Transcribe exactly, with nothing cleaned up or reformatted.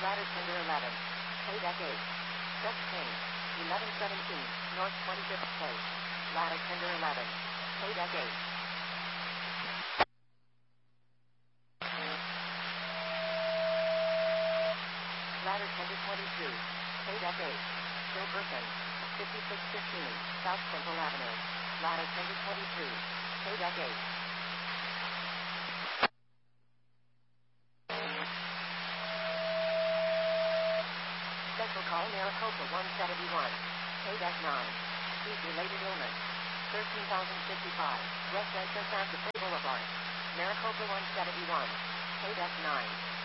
Ladder Tender eleven. Pay deck eight. Just change. eleven seventeen, North twenty-fifth Place. Ladder Tender eleven. Pay deck eight. Ladder Tender twenty-two. Pay deck eight. Gilberton. fifty-six fifteen, South Central Avenue. Ladder Tender twenty-two. Pay deck eight. Special call Maricopa one seventy-one. Pay deck nine. Heat-related illness. thirteen thousand fifty-five, West Entrance Santa Fe Boulevard. Maricopa one seventy-one. Pay deck nine.